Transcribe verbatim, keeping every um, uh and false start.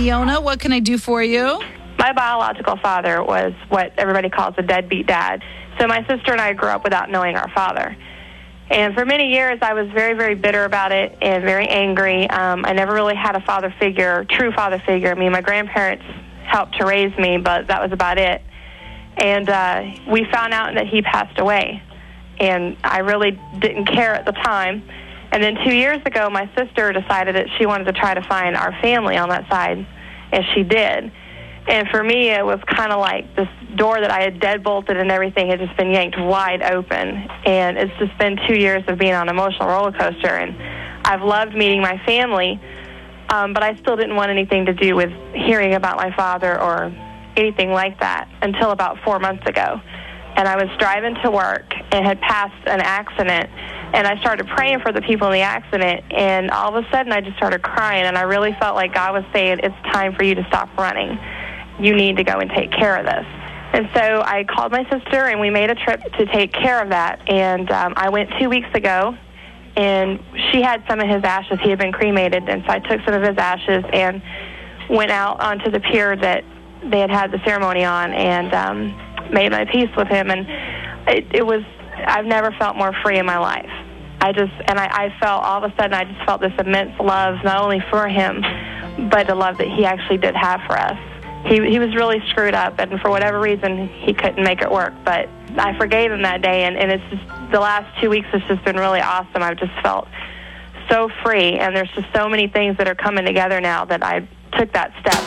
Leona. What can I do for you? My biological father was what everybody calls a deadbeat dad. So my sister and I grew up without knowing our father. And for many years, I was very, very bitter about it and very angry. Um, I never really had a father figure, true father figure. I mean, my grandparents helped to raise me, but that was about it. And uh, we found out that he passed away. And I really didn't care at the time. And then two years ago, my sister decided that she wanted to try to find our family on that side, and she did. And for me, it was kind of like this door that I had deadbolted and everything had just been yanked wide open. And it's just been two years of being on an emotional roller coaster. And I've loved meeting my family, um, but I still didn't want anything to do with hearing about my father or anything like that until about four months ago. And I was driving to work and had passed an accident. And I started praying for the people in the accident. And all of a sudden, I just started crying. And I really felt like God was saying, it's time for you to stop running. You need to go and take care of this. And so I called my sister, and we made a trip to take care of that. And um, I went two weeks ago, and she had some of his ashes. He had been cremated, and so I took some of his ashes and went out onto the pier that they had had the ceremony on and um, made my peace with him. And it, it was, I've never felt more free in my life. I just, and I, I felt, all of a sudden, I just felt this immense love, not only for him, but the love that he actually did have for us. He he was really screwed up, and for whatever reason, he couldn't make it work. But I forgave him that day, and, and it's just, the last two weeks has just been really awesome. I've just felt so free, and there's just so many things that are coming together now that I took that step.